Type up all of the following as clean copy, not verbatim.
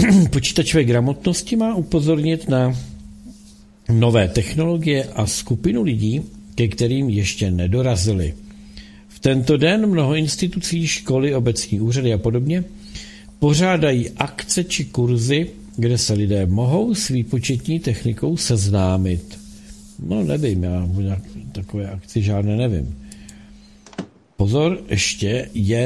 počítačové gramotnosti má upozornit na nové technologie a skupinu lidí, ke kterým ještě nedorazili. V tento den mnoho institucí, školy, obecní úřady a podobně pořádají akce či kurzy, kde se lidé mohou s výpočetní technikou seznámit. No nevím, já takové akci žádné nevím. Pozor, ještě je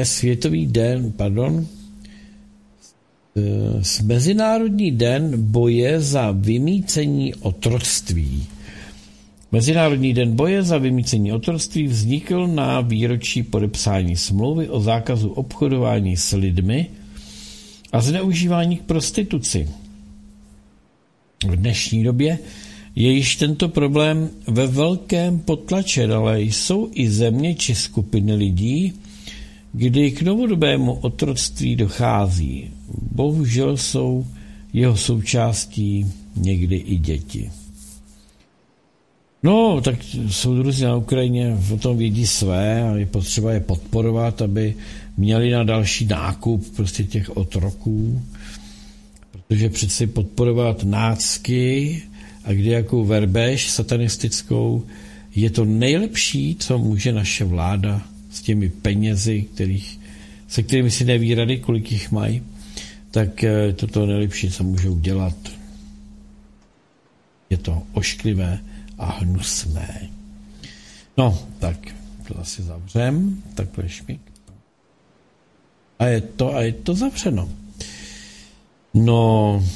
Mezinárodní den boje za vymýcení otroctví. Mezinárodní den boje za vymýcení otroctví vznikl na výročí podepsání smlouvy o zákazu obchodování s lidmi a zneužívání k prostituci. V dnešní době je již tento problém ve velkém potlačen, ale jsou i země či skupiny lidí, kdy k novodobému otroctví dochází. Bohužel jsou jeho součástí někdy i děti. No, tak soudruzi na Ukrajině o tom vědí své a je potřeba je podporovat, aby měli na další nákup prostě těch otroků, protože přeci podporovat nácky a kdy jakou verbež satanistickou je to nejlepší, co může naše vláda s těmi penězi, se kterými si neví rady, kolik jich mají, tak to nejlepší, co můžou dělat. Je to ošklivé a hnusné. No, tak to asi zavřem, takhle šmik. A je to zavřeno. No,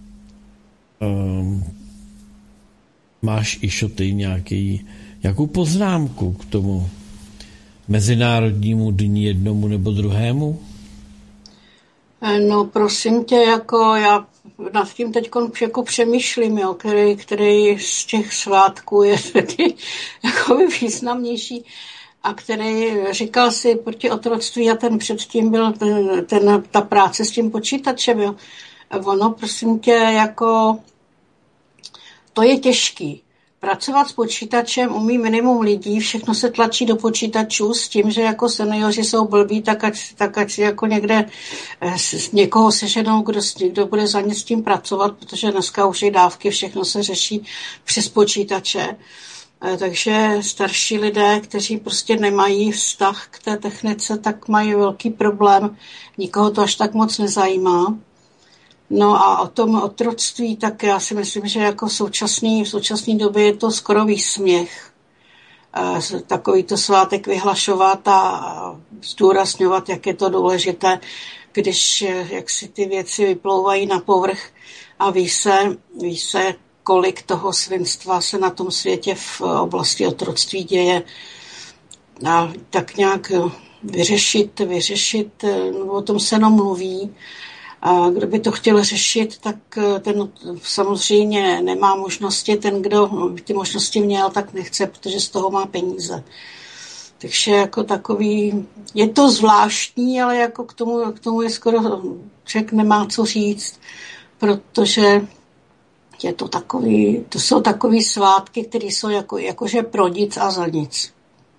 máš, Išo, ty nějakou poznámku k tomu mezinárodnímu dní jednomu nebo druhému? No, prosím tě, jako já nad tím teď jako přemýšlím, jo, který z těch svátků je tedy jako významnější a který říkal si proti otroctví a ten předtím byl ta práce s tím počítačem, jo. Ono, prosím tě, jako to je těžký. Pracovat s počítačem umí minimum lidí, všechno se tlačí do počítačů s tím, že jako seniori jsou blbí, tak ať si jako někde někoho seženou, kdo bude za ně s tím pracovat, protože dneska už i dávky, všechno se řeší přes počítače. Takže starší lidé, kteří prostě nemají vztah k té technice, tak mají velký problém. Nikoho to až tak moc nezajímá. No a o tom otroctví, tak já si myslím, že jako v současné době je to skoro výsměch. Takovýto svátek vyhlašovat a zdůrazňovat, jak je to důležité, když jak si ty věci vyplouvají na povrch a ví se, kolik toho svinstva se na tom světě v oblasti otroctví děje. A tak nějak vyřešit, o tom se jenom mluví. A kdo by to chtěl řešit, tak ten samozřejmě nemá možnosti. Ten, kdo ty možnosti měl, tak nechce, protože z toho má peníze. Takže jako takový, je to zvláštní, ale jako k tomu je skoro člověk nemá co říct, protože je to takový, to jsou takový svátky, které jsou jakože pro nic a za nic.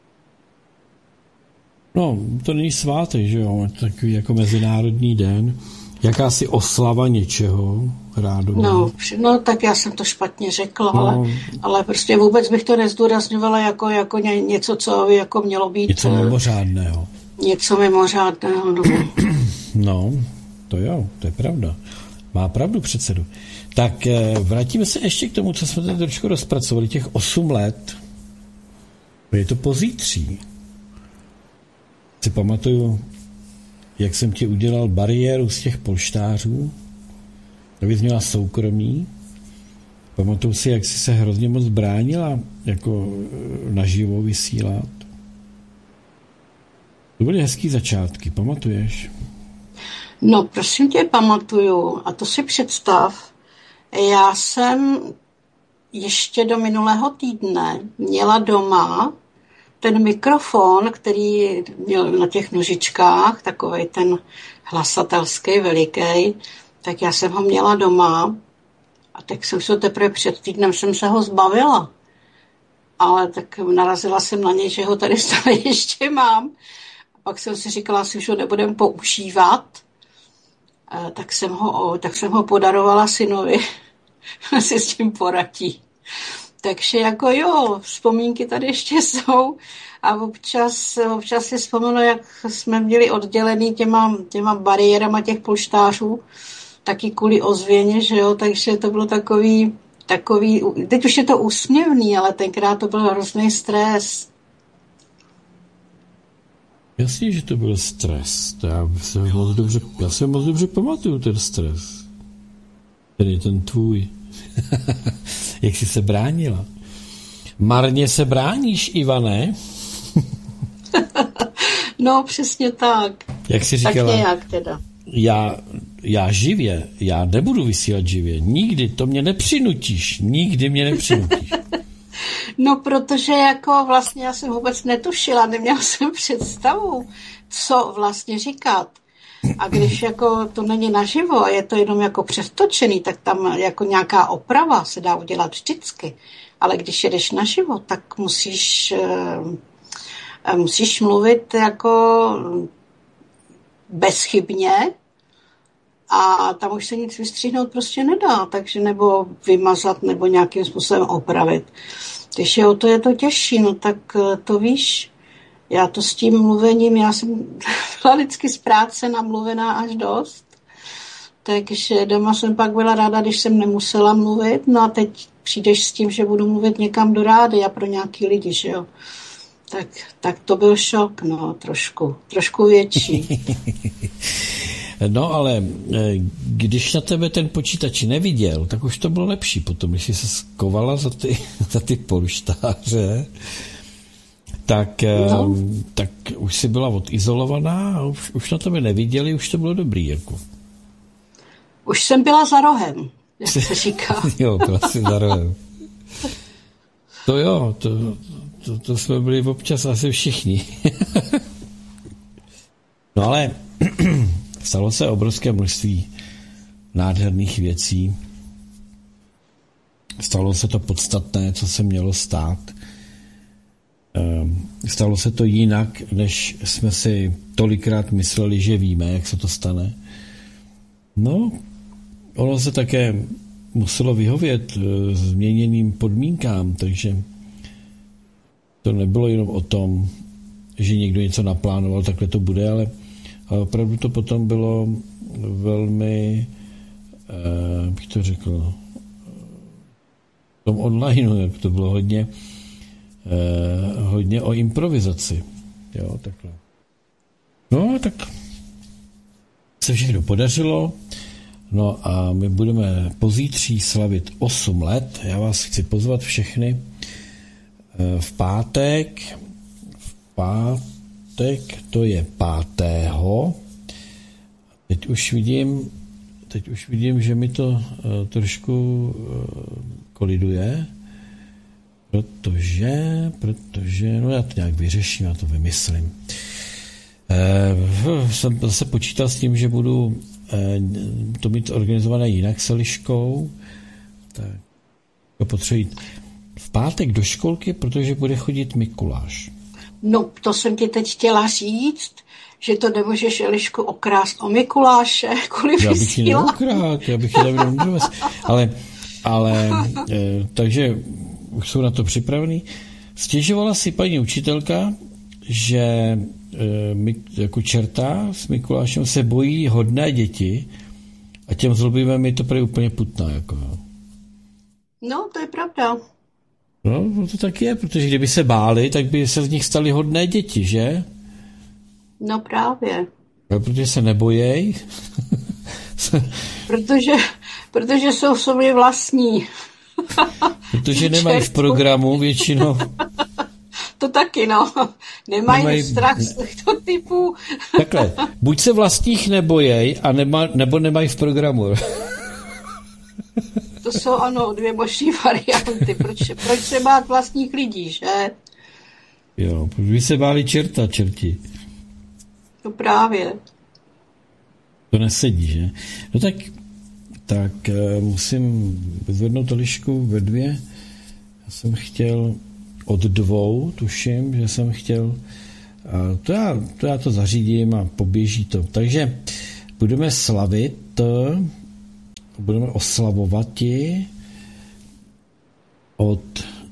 No, to není svátek, že jo, takový jako mezinárodní den. Jakási oslava něčeho rádoby. No, tak já jsem to špatně řekla, ale prostě vůbec bych to nezdůrazňovala jako něco, co by jako mělo být. Něco mimořádného. Něco mimořádného, no. No, to jo, to je pravda. Má pravdu předsedu. Tak vrátíme se ještě k tomu, co jsme tady trošku rozpracovali, těch 8 let. Je to pozítří. Si pamatuju, jak jsem ti udělal bariéru z těch polštářů, abys měla soukromí. Pamatuju si, jak jsi se hrozně moc bránila jako naživo vysílat. To byly hezký začátky, pamatuješ? No, prosím tě, pamatuju. A to si představ, já jsem ještě do minulého týdne měla doma ten mikrofon, který měl na těch nožičkách, takovej ten hlasatelský, veliký, tak já jsem ho měla doma a tak jsem se teprve před týdnem jsem se ho zbavila. Ale tak narazila jsem na něj, že ho tady stále ještě mám. A pak jsem si říkala, že už ho nebudem používat. tak jsem ho podarovala synovi, si s tím poradí. Takže jako jo, vzpomínky tady ještě jsou a občas si vzpomenu, jak jsme byli oddělený těma bariérama těch polštářů, taky kvůli ozvěně, že jo, takže to bylo takový, teď už je to úsměvný, ale tenkrát to byl hrozný stres. Jasně, že to byl stres. Já si moc dobře pamatuju ten stres. Tedy ten tvůj. Jak jsi se bránila? Marně se bráníš, Ivane? No, přesně tak. Jak jsi říkala? Tak nějak teda. Já nebudu vysílat živě. Nikdy mě nepřinutíš. No, protože jako vlastně já jsem vůbec netušila, neměla jsem představu, co vlastně říkat. A když jako to není naživo a je to jenom jako přetočený, tak tam jako nějaká oprava se dá udělat vždycky. Ale když jedeš naživo, tak musíš mluvit jako bezchybně a tam už se nic vystříhnout prostě nedá, takže nebo vymazat, nebo nějakým způsobem opravit. Když je o to těžší, no tak to víš, já to s tím mluvením, já jsem byla vždycky z práce namluvená až dost, takže doma jsem pak byla ráda, když jsem nemusela mluvit, no a teď přijdeš s tím, že budu mluvit někam do rádia pro nějaký lidi, že jo. Tak to byl šok, no, trošku větší. No, ale když na tebe ten počítač neviděl, tak už to bylo lepší potom, když jsi se skovala za ty polštáře, tak už jsi byla odizolovaná a už na tebe neviděli, už to bylo dobrý, jako. Už jsem byla za rohem, jak se říká. Jo, byla jsi za rohem. To jo, to jsme byli občas asi všichni. No ale stalo se obrovské množství nádherných věcí. Stalo se to podstatné, co se mělo stát. Stalo se to jinak, než jsme si tolikrát mysleli, že víme, jak se to stane. No, ono se také muselo vyhovět změněným podmínkám, takže to nebylo jenom o tom, že někdo něco naplánoval, takhle to bude, ale opravdu to potom bylo velmi, bych to řekl, v tom onlineu, jak to bylo hodně o improvizaci. Jo, takhle. No, tak se všechno podařilo. No a my budeme pozítří slavit 8 let. Já vás chci pozvat všechny v pátek, to je 5. Teď už vidím, že mi to trošku koliduje, protože, no já to nějak vyřeším, já to vymyslím. Jsem zase počítal s tím, že budu to mít organizované jinak s Eliškou, tak to potřebuji jít v pátek do školky, protože bude chodit Mikuláš. No, to jsem ti teď chtěla říct, že to nemůžeš Elišku okrást o Mikuláše, kvůli já bych ji neokrát, já bych ji tam dovez. Ale takže už jsou na to připravený. Stěžovala si paní učitelka, že jako čerta s Mikulášem se bojí hodné děti a těm zlobivým je to prý úplně putná. Jako. No, to je pravda. No, to tak je, protože kdyby se báli, tak by se z nich staly hodné děti, že? No právě. A protože se nebojí. protože jsou v sobě vlastní. Protože nemají v programu většinou. To taky, no. Nemají strach z těchto typů. Takhle, buď se vlastních nebojej, nebo nemají v programu. To jsou, ano, 2 možné varianty. Proč se bát vlastních lidí, že? Jo, proč by se báli čerti. No právě. To nesedí, že? No tak musím vyzvednout Elišku ve 2. Já jsem chtěl od 2, tuším, že jsem chtěl. To já to zařídím a poběží to. Takže budeme slavit, budeme oslavovati od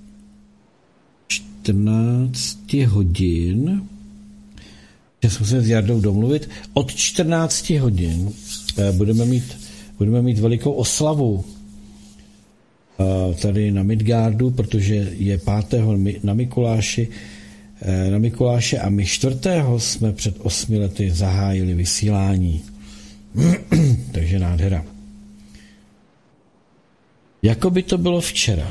14 hodin, že jsme se s Jardou domluvit, od 14 hodin budeme mít velikou oslavu tady na Midgardu, protože je 5. na Mikuláše a my 4. jsme před 8 lety zahájili vysílání. Takže nádhera. Jako by to bylo včera.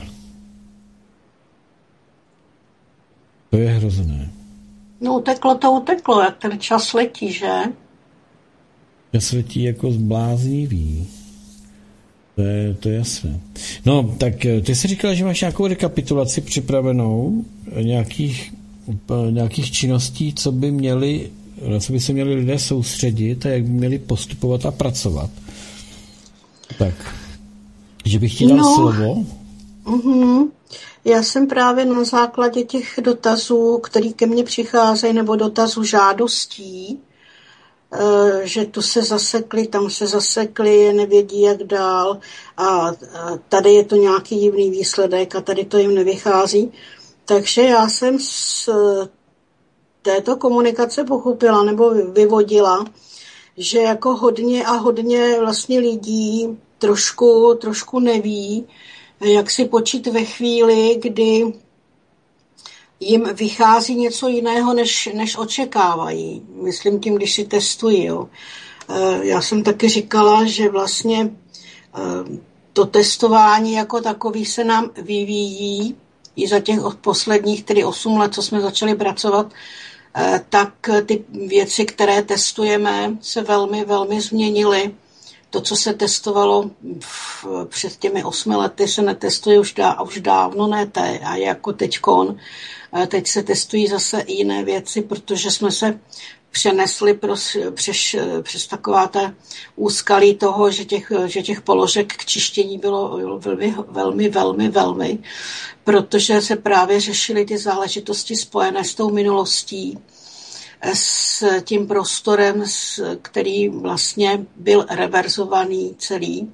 To je hrozné. No uteklo, jak ten čas letí, že? Čas letí jako zbláznivý. To je jasné. No, tak ty jsi říkala, že máš nějakou rekapitulaci připravenou nějakých činností, co by se měli lidé soustředit a jak by měli postupovat a pracovat. Tak, že bych ti dal slovo. Já jsem právě na základě těch dotazů, který ke mně přicházejí, nebo dotazů žádostí, že tu se zasekli, tam se zasekli, nevědí, jak dál a tady je to nějaký divný výsledek a tady to jim nevychází. Takže já jsem z této komunikace pochopila nebo vyvodila, že jako hodně vlastně lidí trošku neví, jak si počít ve chvíli, kdy jim vychází něco jiného, než očekávají. Myslím tím, když si testují. Jo. Já jsem taky říkala, že vlastně to testování jako takový se nám vyvíjí i za těch posledních 8 let, co jsme začali pracovat, tak ty věci, které testujeme, se velmi, velmi změnily. To, co se testovalo před těmi 8 lety, se netestuje už dávno, ne a jako teďkon. Teď se testují zase jiné věci, protože jsme se přenesli přes taková ta úskalí toho, že těch položek k čištění bylo velmi, protože se právě řešily ty záležitosti spojené s tou minulostí, s tím prostorem, který vlastně byl reverzovaný celý.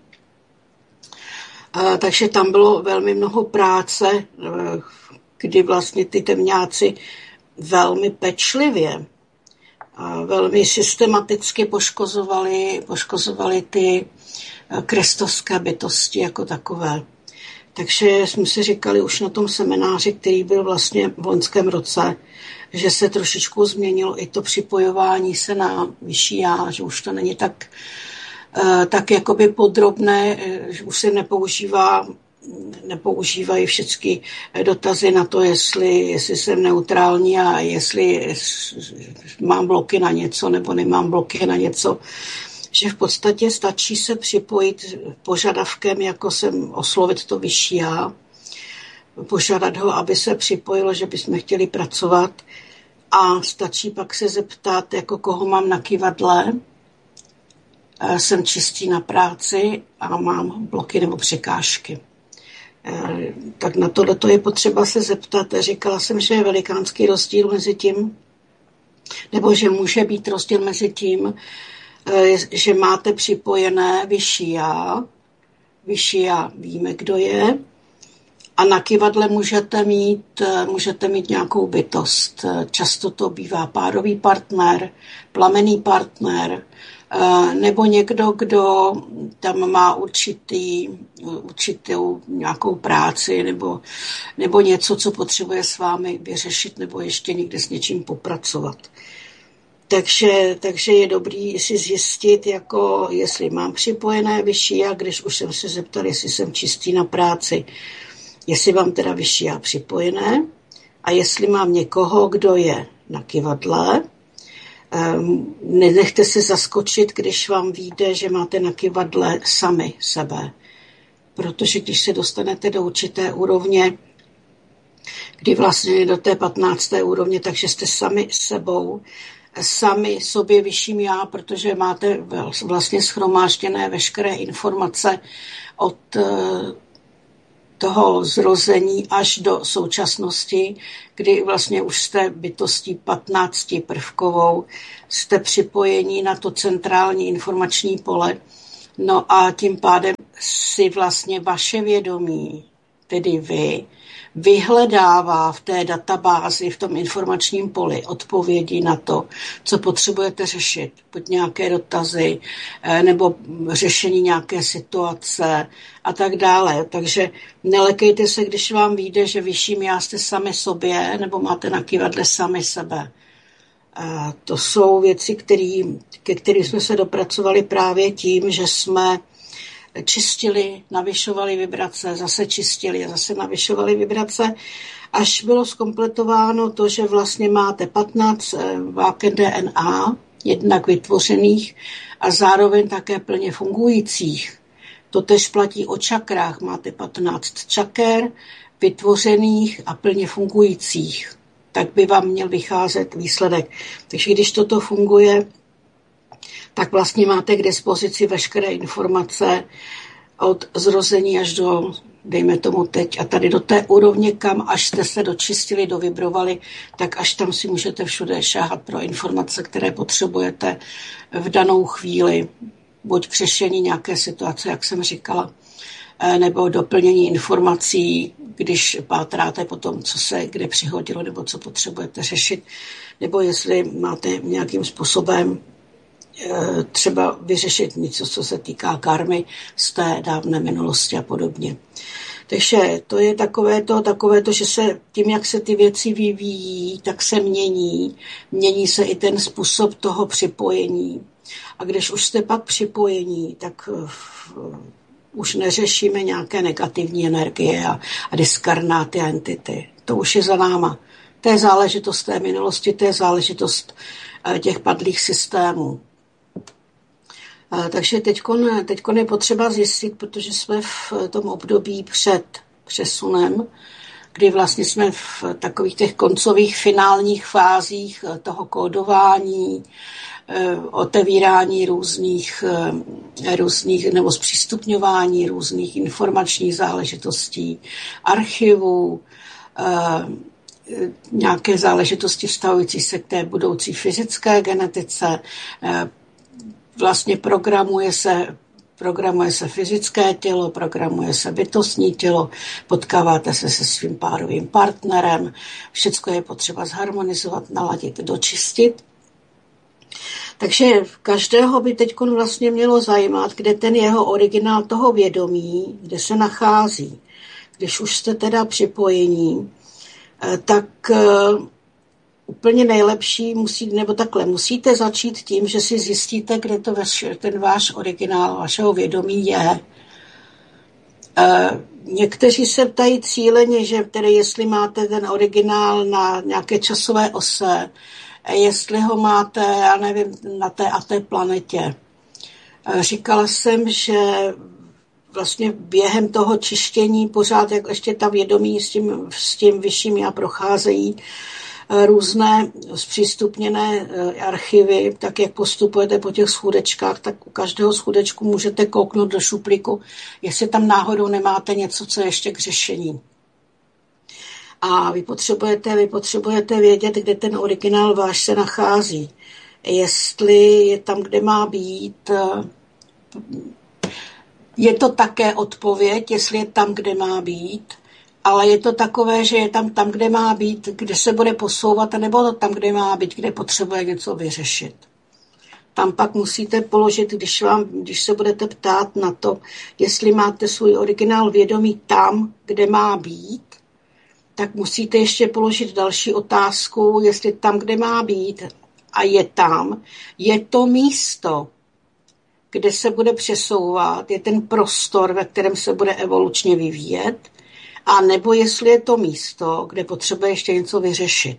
Takže tam bylo velmi mnoho práce, kdy vlastně ty temňáci velmi pečlivě a velmi systematicky poškozovali ty krestovské bytosti jako takové. Takže jsme si říkali už na tom semináři, který byl vlastně v loňském roce, že se trošičku změnilo i to připojování se na vyšší já, že už to není tak jakoby podrobné, že už se nepoužívají všechny dotazy na to, jestli jsem neutrální a jestli mám bloky na něco nebo nemám bloky na něco. Že v podstatě stačí se připojit požadavkem, jako jsem oslovit to vyšší já, požádat ho, aby se připojilo, že bychom chtěli pracovat a stačí pak se zeptat, jako koho mám na kyvadle, jsem čistý na práci a mám bloky nebo překážky. Tak na tohleto je potřeba se zeptat. Říkala jsem, že je velikánský rozdíl mezi tím, nebo že může být rozdíl mezi tím, že máte připojené vyšší já víme, kdo je, a na kyvadle můžete mít nějakou bytost. Často to bývá párový partner, plamenný partner, nebo někdo, kdo tam má určitou nějakou práci nebo něco, co potřebuje s vámi vyřešit nebo ještě někde s něčím popracovat. Takže je dobrý si zjistit, jako jestli mám připojené vyšší já, když už jsem se zeptal, jestli jsem čistý na práci, jestli mám teda vyšší já připojené a jestli mám někoho, kdo je na kyvadle. Nenechte se zaskočit, když vám vyjde, že máte na kyvadle sami sebe. Protože když se dostanete do určité úrovně, kdy vlastně do té 15. úrovně, takže jste sami sebou, sami sobě vyšším já, protože máte vlastně shromážděné veškeré informace od toho zrození až do současnosti, kdy vlastně už jste bytostí 15 prvkovou, jste připojení na to centrální informační pole. No a tím pádem si vlastně vaše vědomí, tedy vy, vyhledává v té databázi, v tom informačním poli odpovědi na to, co potřebujete řešit. Buď nějaké dotazy, nebo řešení nějaké situace a tak dále. Takže nelekejte se, když vám vyjde, že vyšším já jste sami sobě, nebo máte na kyvadle sami sebe. A to jsou věci, ke kterým jsme se dopracovali právě tím, že jsme čistili, navyšovali vibrace, zase čistili a zase navyšovali vibrace, až bylo zkompletováno to, že vlastně máte 15 vláken DNA, jednak vytvořených a zároveň také plně fungujících. To tež platí o čakrách. Máte 15 čaker, vytvořených a plně fungujících. Tak by vám měl vycházet výsledek. Takže když toto funguje, tak vlastně máte k dispozici veškeré informace od zrození až do, dejme tomu teď, a tady do té úrovně, kam až jste se dočistili, dovibrovali, tak až tam si můžete všude šáhat pro informace, které potřebujete v danou chvíli, buď k řešení nějaké situace, jak jsem říkala, nebo doplnění informací, když pátráte po tom, co se kde přihodilo, nebo co potřebujete řešit, nebo jestli máte nějakým způsobem třeba vyřešit něco, co se týká karmy z té dávné minulosti a podobně. Takže to je takovéto, že se tím, jak se ty věci vyvíjí, tak se mění se i ten způsob toho připojení. A když už jste pak připojení, tak už neřešíme nějaké negativní energie a diskarnáty a entity. To už je za náma. To je záležitost té minulosti, to je záležitost těch padlých systémů. Takže teď je potřeba zjistit, protože jsme v tom období před přesunem, kdy vlastně jsme v takových těch koncových finálních fázích toho kódování, otevírání různých nebo zpřístupňování různých informačních záležitostí, archivů, nějaké záležitosti vztahující se k té budoucí fyzické genetice. Vlastně programuje se fyzické tělo, programuje se bytostní tělo, potkáváte se se svým párovým partnerem, všecko je potřeba zharmonizovat, naladit, dočistit. Takže každého by teď vlastně mělo zajímat, kde ten jeho originál toho vědomí, kde se nachází. Když už jste teda připojení, tak úplně nejlepší musíte začít tím, že si zjistíte, kde to ten váš originál vašeho vědomí je. Někteří se ptají cíleně, že tedy jestli máte ten originál na nějaké časové ose, jestli ho máte, já nevím, na té a té planetě. Říkala jsem, že vlastně během toho čištění pořád, jak ještě ta vědomí s tím vyšším já procházejí různé zpřístupněné archivy, tak jak postupujete po těch schůdečkách, tak u každého schůdečku můžete kouknout do šuplíku, jestli tam náhodou nemáte něco, co je ještě k řešení. A vy potřebujete vědět, kde ten originál váš se nachází. Jestli je tam, kde má být. Je to také odpověď, jestli je tam, kde má být, ale je to takové, že je tam, kde má být, kde se bude posouvat, nebo tam, kde má být, kde potřebuje něco vyřešit. Tam pak musíte položit, když se budete ptát na to, jestli máte svůj originál vědomí tam, kde má být, tak musíte ještě položit další otázku, jestli tam, kde má být a je to místo, kde se bude přesouvat, je ten prostor, ve kterém se bude evolučně vyvíjet, a nebo jestli je to místo, kde potřebuje ještě něco vyřešit.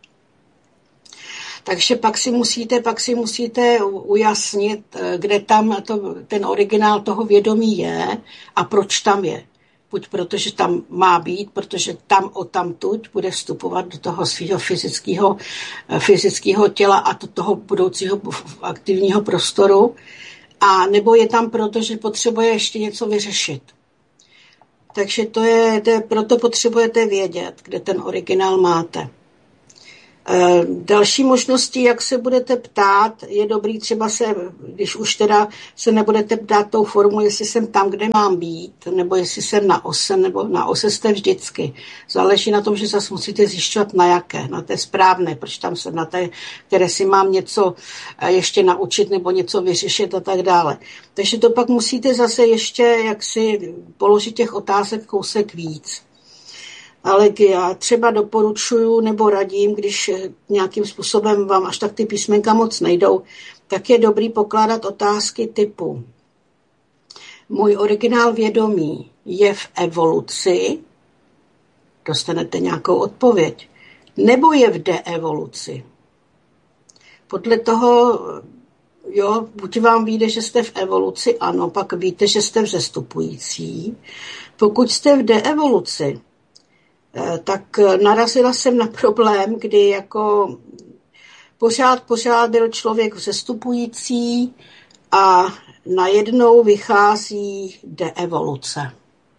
Takže pak si musíte ujasnit, kde tam ten originál toho vědomí je a proč tam je. Buď protože tam má být, protože tam odtamtud bude vstupovat do toho svého fyzického těla a do toho budoucího aktivního prostoru, a nebo je tam proto, že potřebuje ještě něco vyřešit. Takže proto potřebujete vědět, kde ten originál máte. Další možností, jak se budete ptát, je dobrý třeba když už teda se nebudete ptát tou formou, jestli jsem tam, kde mám být, nebo jestli jsem na ose, nebo na ose jste vždycky. Záleží na tom, že zase musíte zjišťovat na jaké, na té správné, proč tam jsem na té, které si mám něco ještě naučit nebo něco vyřešit a tak dále. Takže to pak musíte zase ještě jaksi položit těch otázek kousek víc. Ale já třeba doporučuju nebo radím, když nějakým způsobem vám až tak ty písmenka moc nejdou, tak je dobrý pokládat otázky typu: můj originál vědomí je v evoluci, dostanete nějakou odpověď, nebo je v deevoluci. Podle toho, buď vám vyjde, že jste v evoluci, ano, pak víte, že jste vzestupující. Pokud jste v deevoluci, tak narazila jsem na problém, kdy jako pořád byl člověk vzestupující a najednou vychází deevoluce.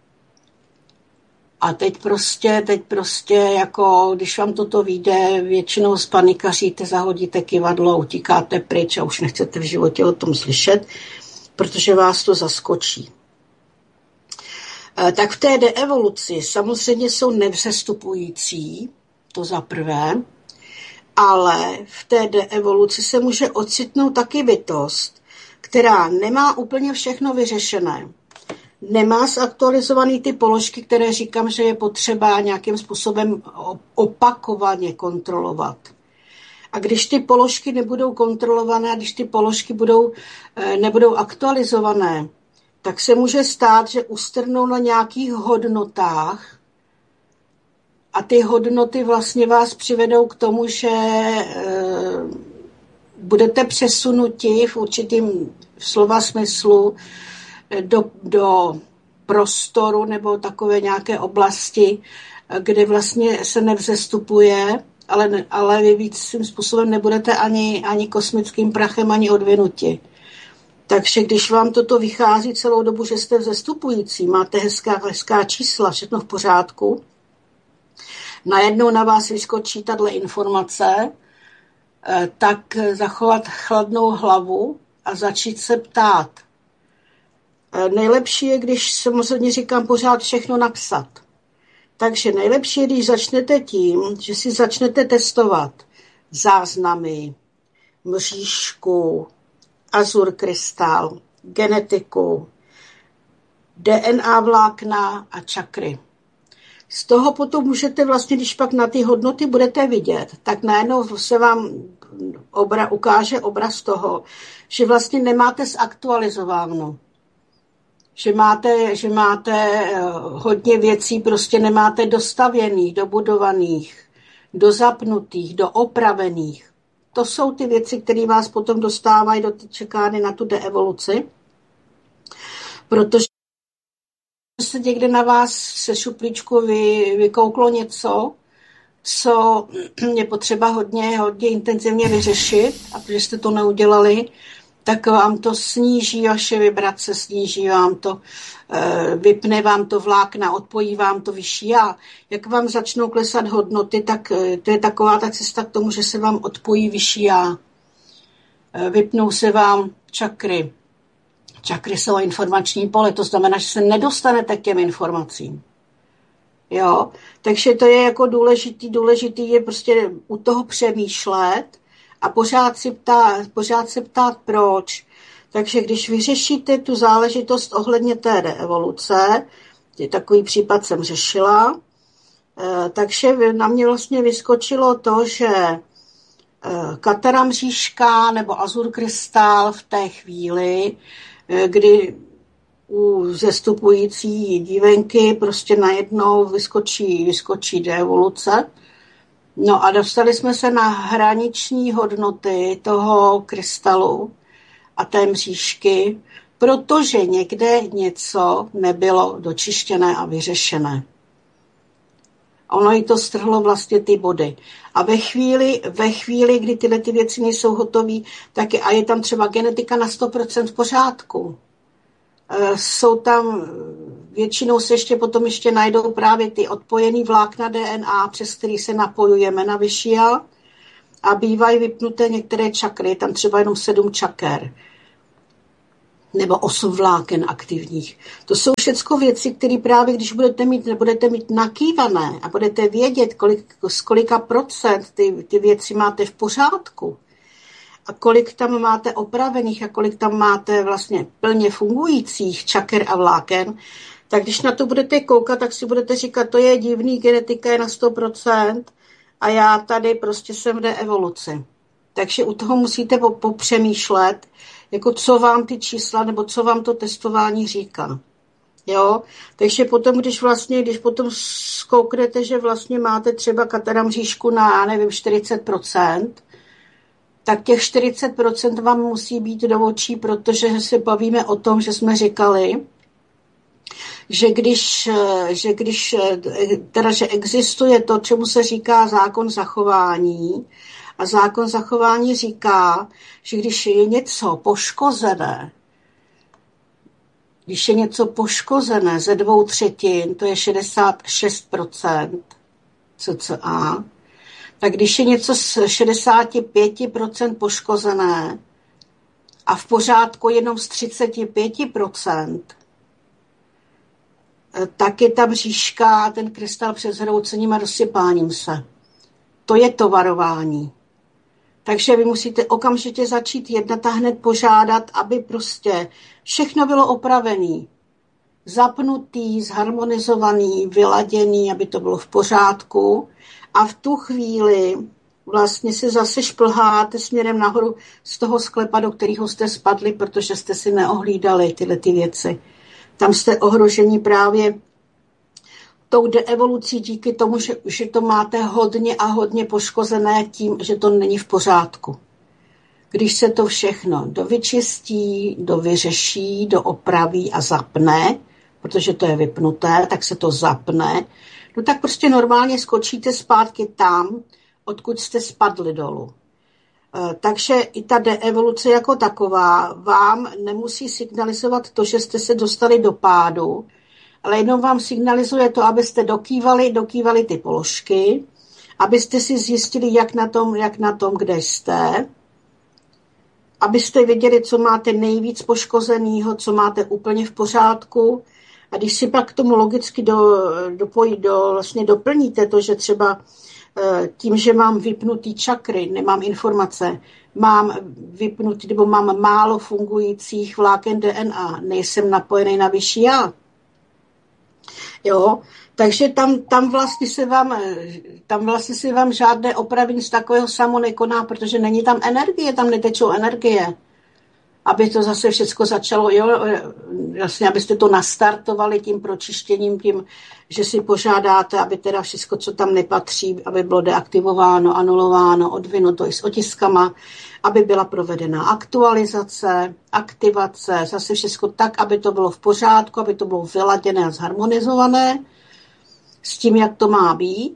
A teď prostě jako když vám toto vyjde, většinou spanikaříte, zahodíte kyvadlo, utíkáte pryč a už nechcete v životě o tom slyšet, protože vás to zaskočí. Tak v té deevoluci samozřejmě jsou nevzestupující, to za prvé, ale v té deevoluci se může ocitnout taky bytost, která nemá úplně všechno vyřešené. Nemá zaktualizovaný ty položky, které říkám, že je potřeba nějakým způsobem opakovaně kontrolovat. A když ty položky nebudou kontrolované, když ty položky nebudou aktualizované, tak se může stát, že ustrnou na nějakých hodnotách a ty hodnoty vlastně vás přivedou k tomu, že budete přesunuti v určitým slova smyslu do prostoru nebo takové nějaké oblasti, kde vlastně se nevzestupuje, ale vy víc svým způsobem nebudete ani kosmickým prachem, ani odvinuti. Takže když vám toto vychází celou dobu, že jste vzestupující, máte hezká čísla, všechno v pořádku, najednou na vás vyskočí tato informace, tak zachovat chladnou hlavu a začít se ptát. Nejlepší je, když samozřejmě říkám pořád všechno napsat. Takže nejlepší je, když začnete tím, že si začnete testovat záznamy, mřížku, azur krystal, genetiku, DNA vlákna a čakry. Z toho potom můžete vlastně, když pak na ty hodnoty budete vidět, tak najednou se vám ukáže obraz toho, že vlastně nemáte zaktualizováno. Že máte hodně věcí, prostě nemáte dostavěných, dobudovaných, dozapnutých, doopravených. To jsou ty věci, které vás potom dostávají do té čekárny na tu deevoluci, protože se někde na vás se šuplíčku vykouklo něco, co je potřeba hodně intenzivně vyřešit, a protože jste to neudělali, tak vám to sníží vaše vibrace, sníží vám to, vypne vám to vlákna, odpojí vám to vyšší já. Jak vám začnou klesat hodnoty, tak to je taková ta cesta k tomu, že se vám odpojí vyšší já. Vypnou se vám čakry. Čakry jsou informační pole, to znamená, že se nedostanete k těm informacím. Jo? Takže to je jako důležitý je prostě u toho přemýšlet a pořád se ptát proč. Takže když vyřešíte tu záležitost ohledně té deevoluce, takový případ jsem řešila, takže na mě vlastně vyskočilo to, že katara mřížka nebo azur krystal v té chvíli, kdy u zestupující dívenky prostě najednou vyskočí deevoluce. No a dostali jsme se na hraniční hodnoty toho krystalu a té mřížky, protože někde něco nebylo dočištěné a vyřešené. Ono jí to strhlo vlastně ty body. A ve chvíli, kdy tyhle ty věci nejsou hotové, tak a je tam třeba genetika na 100% v pořádku. Jsou tam většinou se ještě potom najdou právě ty odpojený vlákna DNA, přes který se napojujeme na vyšší já a bývají vypnuté některé čakry, tam třeba jenom 7 čaker nebo 8 vláken aktivních. To jsou všechno věci, které právě, když budete mít nakývané a budete vědět, z kolika procent ty věci máte v pořádku a kolik tam máte opravených a kolik tam máte vlastně plně fungujících čaker a vláken, tak když na to budete koukat, tak si budete říkat, to je divný, genetika je na 100% a já tady prostě jsem v evoluci. Takže u toho musíte popřemýšlet, jako co vám ty čísla nebo co vám to testování říká. Jo? Takže potom, když potom zkouknete, že vlastně máte třeba kataramříšku na, já nevím, 40%, tak těch 40% vám musí být do očí, protože se bavíme o tom, že jsme říkali, že že existuje to, čemu se říká zákon zachování, a zákon zachování říká, že když je něco poškozené ze 2/3, to je 66% cca, tak když je něco z 65% poškozené a v pořádku jenom z 35%, tak je tam říška a ten krystal před zhroucením a rozsypáním se. To je to varování. Takže vy musíte okamžitě začít jednat a hned požádat, aby prostě všechno bylo opravený, zapnutý, zharmonizovaný, vyladěný, aby to bylo v pořádku. A v tu chvíli vlastně si zase šplháte směrem nahoru z toho sklepa, do kterého jste spadli, protože jste si neohlídali tyhle ty věci. Tam jste ohroženi právě tou deevolucí díky tomu, že to máte hodně a hodně poškozené tím, že to není v pořádku. Když se to všechno dovyčistí, dovyřeší, doopraví a zapne, protože to je vypnuté, tak se to zapne, no tak prostě normálně skočíte zpátky tam, odkud jste spadli dolů. Takže i ta deevoluce jako taková vám nemusí signalizovat to, že jste se dostali do pádu, ale jenom vám signalizuje to, abyste dokývali ty položky, abyste si zjistili, jak na tom, kde jste, abyste věděli, co máte nejvíc poškozenýho, co máte úplně v pořádku. A když si pak k tomu logicky vlastně doplníte to, že třeba tím, že mám vypnutý čakry, nemám informace, mám vypnutý nebo mám málo fungujících vláken DNA, nejsem napojený na vyšší já. Jo, takže tam vlastně se vám žádné opravení z takového samo nekoná, protože není tam energie, tam netečou energie. Aby to zase všechno začalo, vlastně, abyste to nastartovali tím pročištěním, tím, že si požádáte, aby teda všechno, co tam nepatří, aby bylo deaktivováno, anulováno, odvinuto i s otiskama, aby byla provedena aktualizace, aktivace, zase všechno tak, aby to bylo v pořádku, aby to bylo vyladěné a zharmonizované s tím, jak to má být.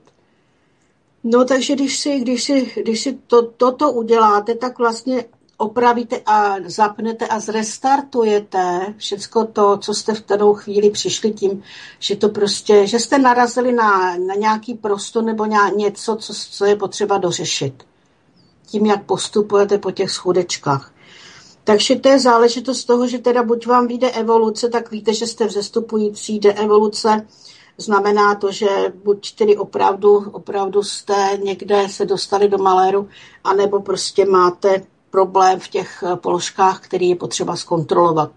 No takže když si toto uděláte, tak vlastně opravíte a zapnete a zrestartujete všecko to, co jste v danou chvíli přišli tím, že to prostě, že jste narazili na nějaký prostor nebo něco, co je potřeba dořešit. Tím, jak postupujete po těch schůdečkách. Takže to je záležitost toho, že teda buď vám vyjde evoluce, tak víte, že jste vzestupující, evoluce znamená to, že buď tedy opravdu jste někde se dostali do maléru, anebo prostě máte problém v těch položkách, který je potřeba zkontrolovat.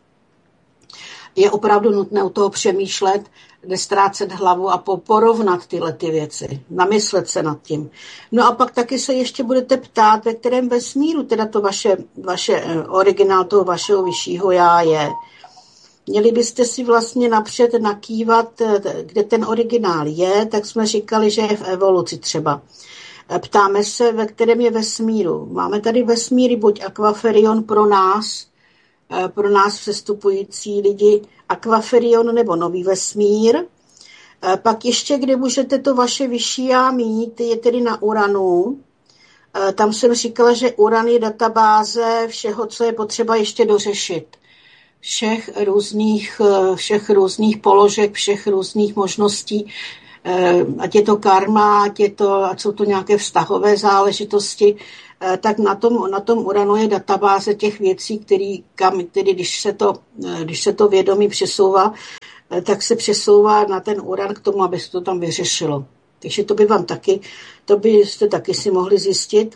Je opravdu nutné u toho přemýšlet, nestrácet hlavu a porovnat tyhle ty věci, namyslet se nad tím. No a pak taky se ještě budete ptát, ve kterém vesmíru teda to vaše originál toho vašeho vyššího já je. Měli byste si vlastně napřed nakývat, kde ten originál je, tak jsme říkali, že je v evoluci třeba. Ptáme se, ve kterém je vesmíru. Máme tady vesmíry, buď Aquaferion pro nás přestupující lidi, Aquaferion nebo nový vesmír. Pak ještě, kde můžete to vaše vyšší já mít, je tedy na Uranu. Tam jsem říkala, že Uran je databáze všeho, co je potřeba ještě dořešit. všech různých položek, všech různých možností, ať je to karma, ať jsou to nějaké vztahové záležitosti, tak na tom Uranu je databáze těch věcí, který když se to vědomí přesouvá, tak se přesouvá na ten Uran k tomu, aby se to tam vyřešilo. Takže to byste taky si mohli zjistit.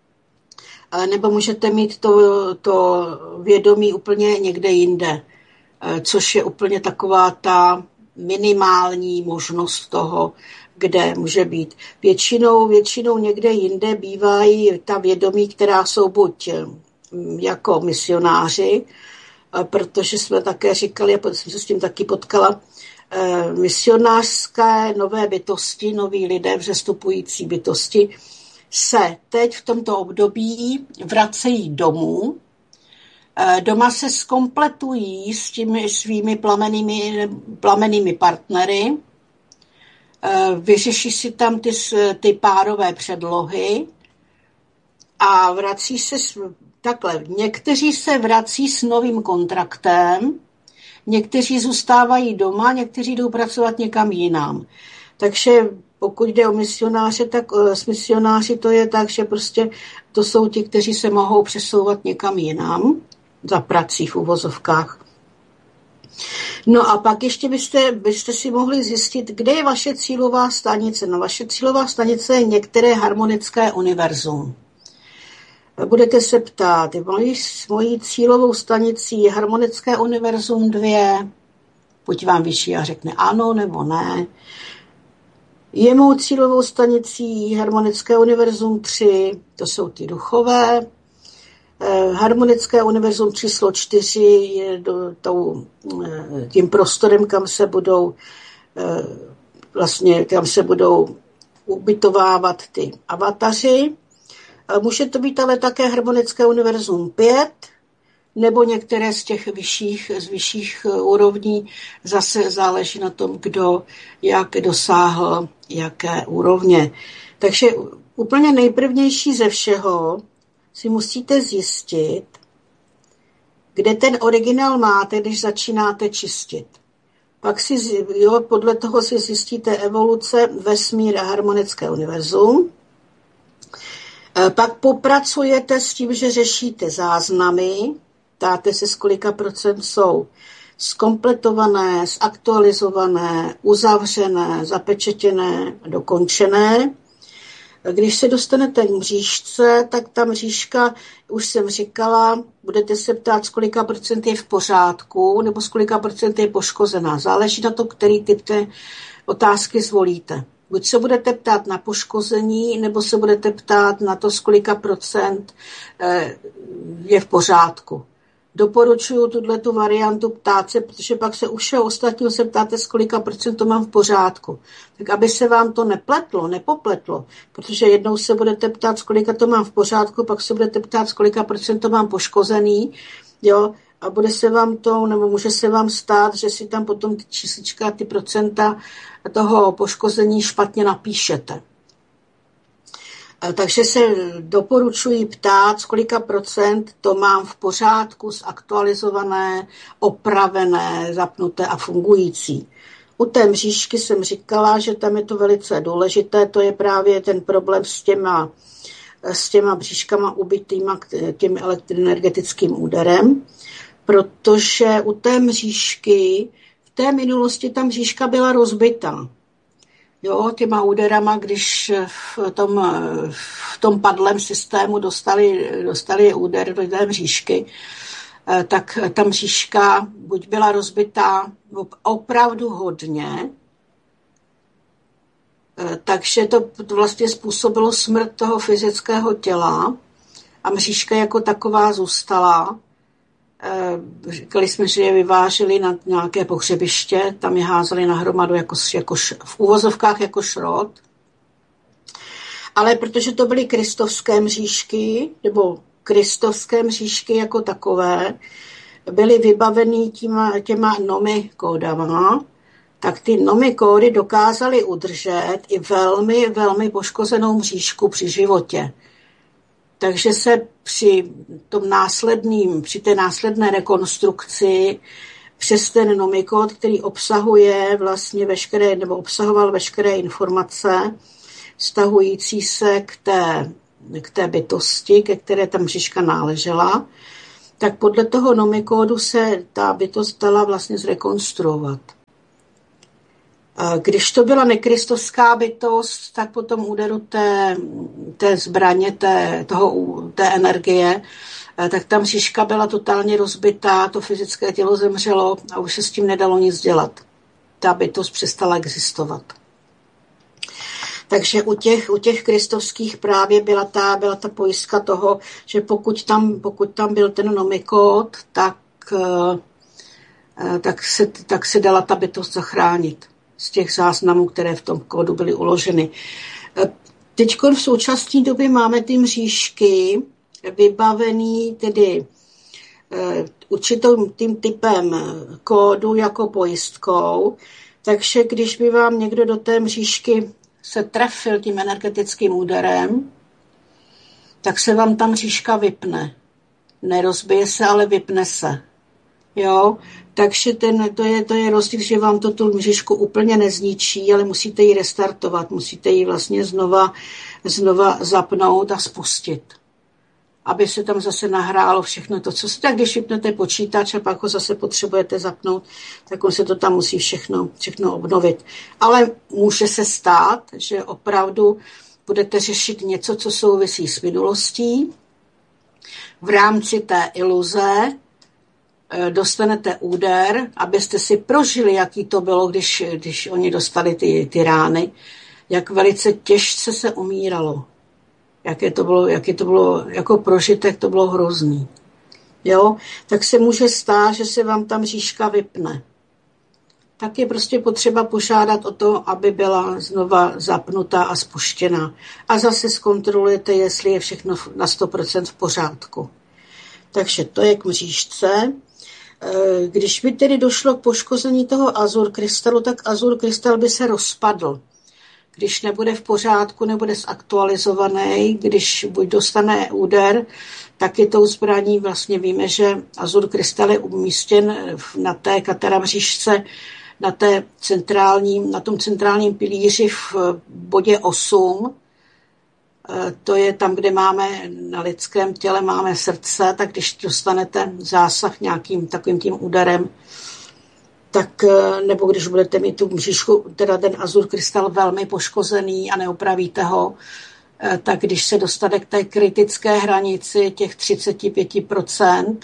Nebo můžete mít to vědomí úplně někde jinde, což je úplně taková ta minimální možnost toho, kde může být. Většinou někde jinde bývají ta vědomí, která jsou buď jako misionáři, protože jsme také říkali, a jsem se s tím taky potkala, misionářské nové bytosti, noví lidé, vzestupující bytosti, se teď v tomto období vracejí domů. Doma se zkompletují s těmi svými plamennými partnery, vyřeší si tam ty párové předlohy a vrací se takhle. Někteří se vrací s novým kontraktem, někteří zůstávají doma, někteří jdou pracovat někam jinam. Takže pokud jde o misionáře, tak s misionáři to je tak, že prostě to jsou ti, kteří se mohou přesouvat někam jinam za prací v uvozovkách. No a pak ještě byste si mohli zjistit, kde je vaše cílová stanice. No vaše cílová stanice je některé harmonické univerzum. Budete se ptát, mojí cílovou stanicí je harmonické univerzum 2, buď vám vyšší a řekne ano nebo ne. Je mou cílovou stanicí harmonické univerzum 3, to jsou ty duchové. Harmonické univerzum číslo 4 je tím prostorem, kam se budou ubytovávat ty avataři. Může to být ale také harmonické univerzum 5, nebo některé z těch vyšších úrovní, zase záleží na tom, kdo jak dosáhl jaké úrovně. Takže úplně nejprvnější ze všeho si musíte zjistit, kde ten originál máte, když začínáte čistit. Pak podle toho si zjistíte evoluce, vesmír a harmonické univerzum. Pak popracujete s tím, že řešíte záznamy, ptáte se, z kolika procent jsou zkompletované, zaktualizované, uzavřené, zapečetěné, dokončené. Když se dostanete k mřížce, tak ta mřížka, už jsem říkala, budete se ptát, z kolika procent je v pořádku, nebo z kolika procent je poškozená. Záleží na to, který typ té otázky zvolíte. Buď se budete ptát na poškození, nebo se budete ptát na to, z kolika procent je v pořádku. Doporučuji tu variantu ptát se, protože pak se u všeho ostatního se ptáte, z kolika procent to mám v pořádku. Tak aby se vám to nepopletlo, protože jednou se budete ptát, z kolika to mám v pořádku, pak se budete ptát, z kolika procent to mám poškozený, jo, a bude se vám to, nebo může se vám stát, že si tam potom ty číslička, ty procenta toho poškození špatně napíšete. Takže se doporučuji ptát, z kolika procent to mám v pořádku, zaktualizované, opravené, zapnuté a fungující. U té mřížky jsem říkala, že tam je to velice důležité, to je právě ten problém s těma mřížkama ubitýma tím elektroenergetickým úderem, protože u té mřížky, v té minulosti ta mřížka byla rozbitá. Jo, těma úderama, když v tom padlém systému dostali úder do té mřížky, tak ta mřížka buď byla rozbitá opravdu hodně, takže to vlastně způsobilo smrt toho fyzického těla a mřížka jako taková zůstala. Říkali jsme, že je vyváželi na nějaké pohřebiště, tam je házeli na hromadu jako v uvozovkách jako šrot. Ale protože to byly kristovské mřížky, nebo kristovské mřížky jako takové, byly vybaveny těma nomy kódama, tak ty nomy kódy dokázaly udržet i velmi, velmi poškozenou mřížku při životě. Takže se při té následné rekonstrukci přes ten nomikód, který obsahuje vlastně obsahoval veškeré informace vztahující se k té bytosti, ke které ta mřížka náležela, tak podle toho nomikódu se ta bytost dala vlastně zrekonstruovat. Když to byla nekristovská bytost, tak po tom úderu té zbraně, té energie, tak ta mřížka byla totálně rozbitá, to fyzické tělo zemřelo a už se s tím nedalo nic dělat. Ta bytost přestala existovat. Takže u těch kristovských právě byla ta pojistka toho, že pokud tam byl ten nomikód, tak se dala ta bytost zachránit z těch záznamů, které v tom kódu byly uloženy. Teď v současné době máme ty mřížky vybavený tedy určitým typem kódu jako pojistkou, takže když by vám někdo do té mřížky se trefil tím energetickým úderem, tak se vám ta mřížka vypne. Nerozbije se, ale vypne se. Jo? Takže to je rozdíl, že vám to tu mřížku úplně nezničí, ale musíte ji restartovat, musíte ji vlastně znova zapnout a spustit. Aby se tam zase nahrálo všechno to, co se tak, když vypnete počítač a pak ho zase potřebujete zapnout, tak on se to tam musí všechno obnovit. Ale může se stát, že opravdu budete řešit něco, co souvisí s minulostí. V rámci té iluze dostanete úder, abyste si prožili, jaký to bylo, když oni dostali ty rány, jak velice těžce se umíralo. Jaké to bylo jako prožitek, to bylo hrozný. Jo? Tak se může stát, že se vám ta mřížka vypne. Tak je prostě potřeba požádat o to, aby byla znova zapnutá a spuštěná. A zase zkontrolujete, jestli je všechno na 100% v pořádku. Takže to je k mřížce. Když by tedy došlo k poškození toho azur krystalu, tak azur krystal by se rozpadl. Když nebude v pořádku, nebude zaktualizovaný, když buď dostane úder, tak je tou zbraní, vlastně víme, že azur krystal je umístěn na té katara mřížce, na tom centrálním pilíři v bodě 8. To je tam, kde máme na lidském těle máme srdce, tak když dostanete zásah nějakým takovým tím úderem, tak, nebo když budete mít tu mřížku, teda ten azur krystal velmi poškozený a neopravíte ho, tak když se dostane k té kritické hranici těch 35%,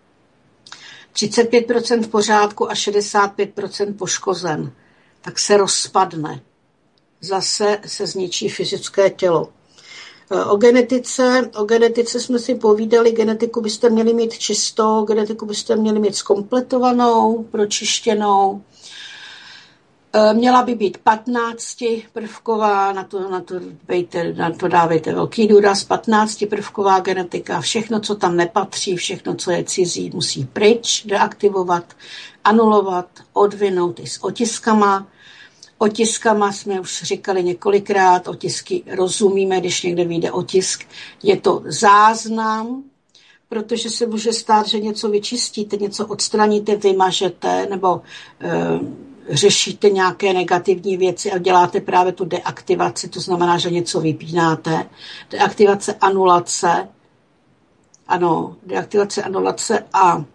35% v pořádku a 65% poškozen, tak se rozpadne. Zase se zničí fyzické tělo. O genetice jsme si povídali, genetiku byste měli mít čistou, genetiku byste měli mít zkompletovanou, pročištěnou. Měla by být 15prvková, na to dávejte velký důraz, 15prvková genetika, všechno, co tam nepatří, všechno, co je cizí, musí pryč, deaktivovat, anulovat, odvinout i s otiskama. Otiskama jsme už říkali několikrát, otisky rozumíme, když někde vyjde otisk. Je to záznam, protože se může stát, že něco vyčistíte, něco odstraníte, vymažete nebo řešíte nějaké negativní věci a děláte právě tu deaktivaci, to znamená, že něco vypínáte. Deaktivace, anulace, ano, deaktivace, anulace a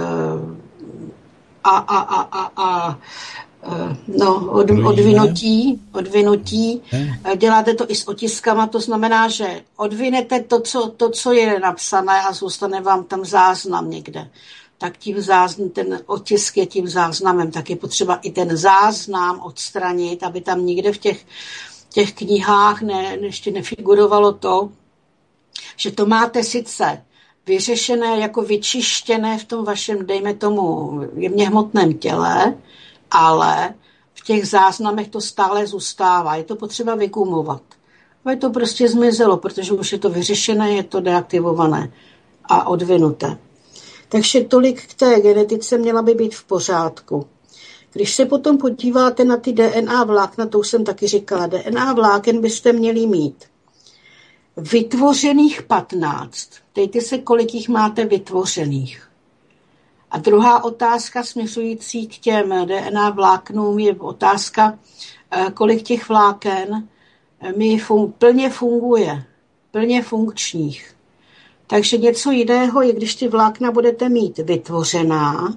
odvinutí. Děláte to i s otiskama, to znamená, že odvinete to, co je napsané a zůstane vám tam záznam někde. Tak tím ten otisk je tím záznamem, tak je potřeba i ten záznam odstranit, aby tam nikde v těch knihách ještě nefigurovalo to, že to máte sice vyřešené, jako vyčištěné v tom vašem, dejme tomu, jemně hmotném těle, ale v těch záznamech to stále zůstává. Je to potřeba vygumovat. A je to prostě zmizelo, protože už je to vyřešené, je to deaktivované a odvinuté. Takže tolik k té genetice, měla by být v pořádku. Když se potom podíváte na ty DNA vlákna, to už jsem taky říkala, DNA vláken byste měli mít vytvořených 15. Dejte se, kolik jich máte vytvořených. A druhá otázka směřující k těm DNA vláknům je otázka, kolik těch vláken mi plně funguje, plně funkčních. Takže něco jiného je, když ty vlákna budete mít vytvořená,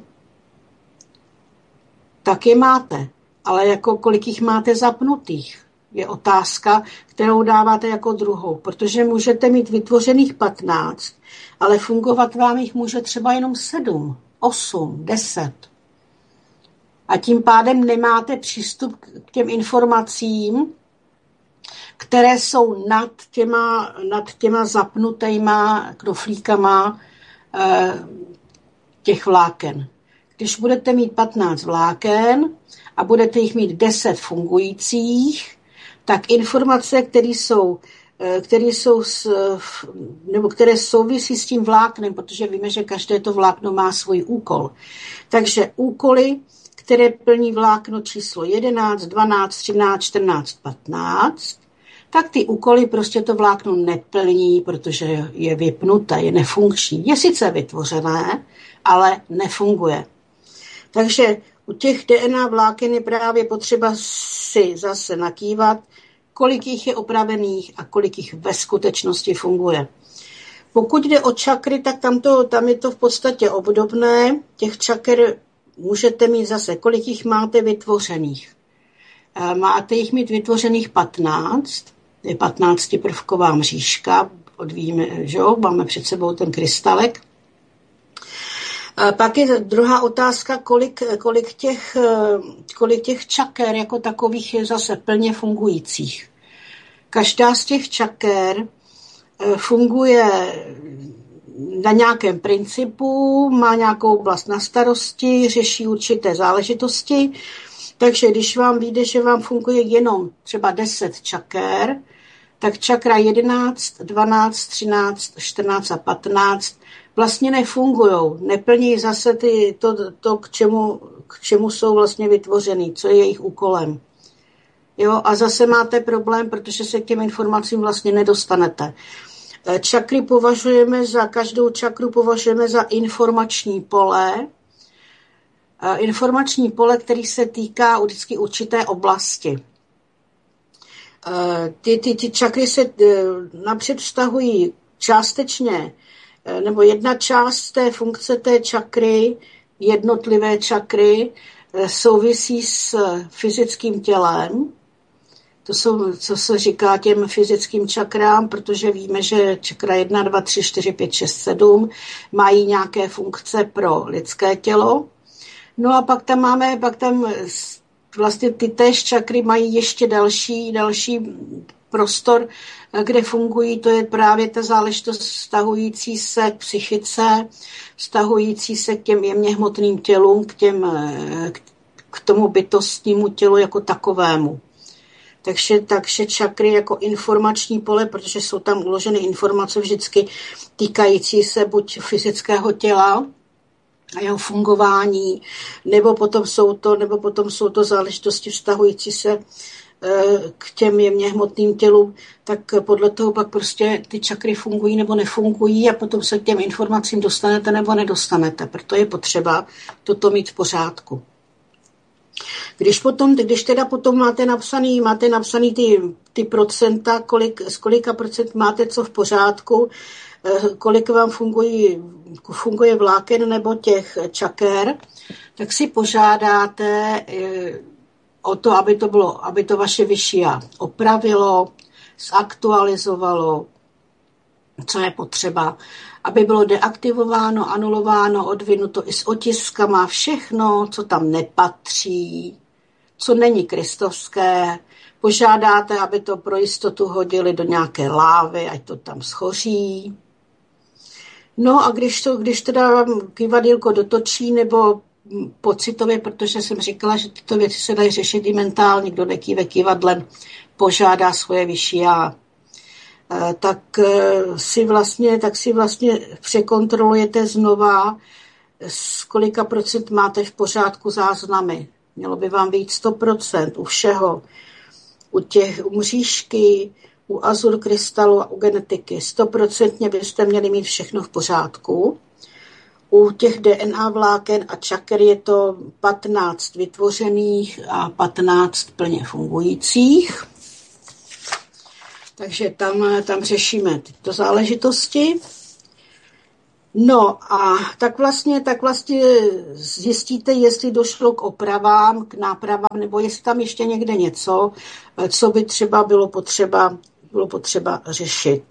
tak je máte. Ale jako kolik jich máte zapnutých, je otázka, kterou dáváte jako druhou. Protože můžete mít vytvořených 15, ale fungovat vám jich může třeba jenom 7, 8, 10. A tím pádem nemáte přístup k těm informacím, které jsou nad těma zapnutýma knoflíkama těch vláken. Když budete mít 15 vláken a budete jich mít 10 fungujících, tak informace, které souvisí s tím vláknem, protože víme, že každé to vlákno má svůj úkol. Takže úkoly, které plní vlákno číslo 11, 12, 13, 14, 15, tak ty úkoly prostě to vlákno neplní, protože je vypnuté, je nefunkční. Je sice vytvořené, ale nefunguje. Takže u těch DNA vláken je právě potřeba si zase nakývat, kolik jich je opravených a kolik jich ve skutečnosti funguje. Pokud jde o čakry, tak tam je to v podstatě obdobné. Těch čaker můžete mít zase, kolik jich máte vytvořených. Máte jich mít vytvořených 15, je 15prvková mřížka, odvíme, že jo, máme před sebou ten krystalek. Pak je druhá otázka, kolik těch čaker jako takových je zase plně fungujících. Každá z těch čaker funguje na nějakém principu, má nějakou oblast na starosti, řeší určité záležitosti. Takže když vám vyjde, že vám funguje jenom třeba 10 čaker, tak čakra 11, 12, 13, 14 a 15 vlastně nefungujou. Neplní zase to k čemu jsou vlastně vytvořený, co je jejich úkolem. Jo, a zase máte problém, protože se k těm informacím vlastně nedostanete. Čakry každou čakru považujeme za informační pole. Informační pole, který se týká vždycky určité oblasti. Ty čakry se napřed vztahují částečně, nebo jedna část té funkce té čakry, jednotlivé čakry, souvisí s fyzickým tělem. To jsou, co se říká těm fyzickým čakrám, protože víme, že čakra 1, 2, 3, 4, 5, 6, 7 mají nějaké funkce pro lidské tělo. No a pak tam vlastně ty též čakry mají ještě další prostor, kde fungují, to je právě ta záležitost vztahující se k psychice, vztahující se k těm jemně hmotným tělům, k tomu bytostnímu tělu jako takovému. Takže čakry jako informační pole, protože jsou tam uloženy informace vždycky týkající se buď fyzického těla a jeho fungování, nebo potom jsou to záležitosti vztahující se k těm jemně hmotným tělům, tak podle toho pak prostě ty čakry fungují nebo nefungují a potom se k těm informacím dostanete nebo nedostanete. Proto je potřeba toto mít v pořádku. Když teda potom máte napsaný ty procenta, z kolika procent máte co v pořádku, kolik vám funguje vláken nebo těch čaker, tak si požádáte o to, aby to vaše vyšší já opravilo, zaktualizovalo, co je potřeba, aby bylo deaktivováno, anulováno, odvinuto i s otiskama, všechno, co tam nepatří, co není kristovské. Požádáte, aby to pro jistotu hodili do nějaké lávy, ať to tam schoří. No a když teda vám kývadýlko dotočí, nebo pocitově, protože jsem říkala, že tyto věci se dají řešit i mentálně, kdo nekýve kývadlem, požádá svoje vyšší já. Tak si vlastně překontrolujete znova, z kolika procent máte v pořádku záznamy. Mělo by vám být 100% u všeho. U mřížky, u azur krystalu a u genetiky 100% byste měli mít všechno v pořádku. U těch DNA vláken a čaker je to 15 vytvořených a 15 plně fungujících. Takže tam řešíme tyto záležitosti. No a tak vlastně zjistíte, jestli došlo k opravám, k nápravám, nebo jestli tam ještě někde něco, co by třeba bylo potřeba řešit.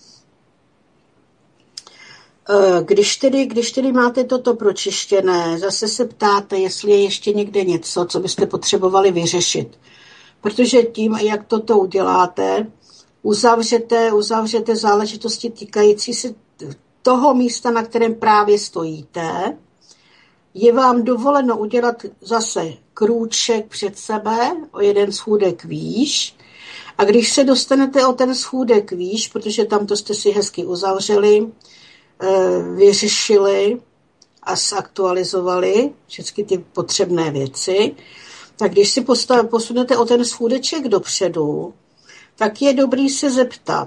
Když tedy máte toto pročištěné, zase se ptáte, jestli je ještě někde něco, co byste potřebovali vyřešit. Protože tím, jak toto uděláte, uzavřete záležitosti týkající se toho místa, na kterém právě stojíte. Je vám dovoleno udělat zase krůček před sebe o jeden schůdek výš. A když se dostanete o ten schůdek výš, protože tam to jste si hezky uzavřeli, vyřešili a zaktualizovali všechny ty potřebné věci, tak když si posunete o ten schůdeček dopředu, tak je dobrý se zeptat,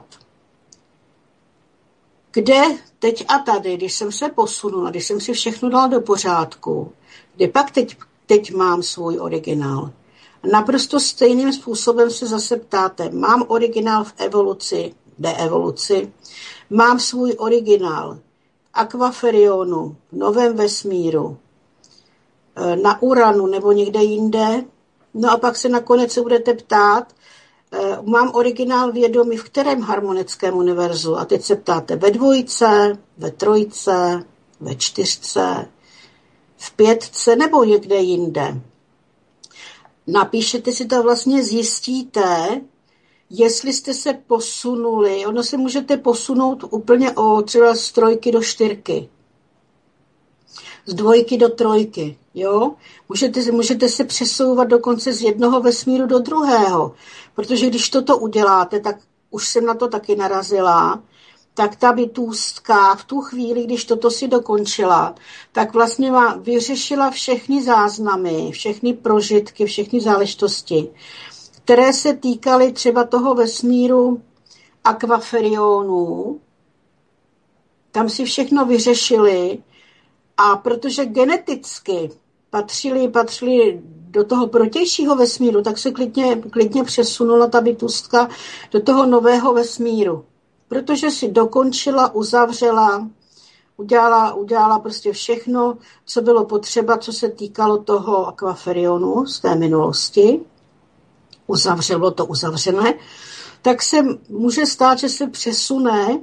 kde teď a tady, když jsem se posunula, když jsem si všechno dala do pořádku, kde pak teď mám svůj originál. Naprosto stejným způsobem se zase ptáte, mám originál v evoluci, deevoluci, mám svůj originál v Aquaferionu, v novém vesmíru, na Uranu nebo někde jinde. No a pak se nakonec se budete ptát, mám originál vědomí v kterém harmonickém univerzu. A teď se ptáte ve 2, ve 3, ve 4, v 5 nebo někde jinde. Napíšete si to, vlastně zjistíte, jestli jste se posunuli. Ono se můžete posunout úplně třeba z 3 do 4. Z 2 do 3. Jo? Můžete se přesouvat dokonce z jednoho vesmíru do druhého. Protože když toto uděláte, tak už jsem na to taky narazila, tak ta bytůstka v tu chvíli, když toto si dokončila, tak vlastně vyřešila všechny záznamy, všechny prožitky, všechny záležitosti, které se týkaly třeba toho vesmíru Aquaferionu. Tam si všechno vyřešili a protože geneticky patřili do toho protějšího vesmíru, tak se klidně přesunula ta bytůstka do toho nového vesmíru. Protože si dokončila, uzavřela, udělala prostě všechno, co bylo potřeba, co se týkalo toho Aquaferionu z té minulosti. Uzavřelo to uzavřené. Tak se může stát, že se přesune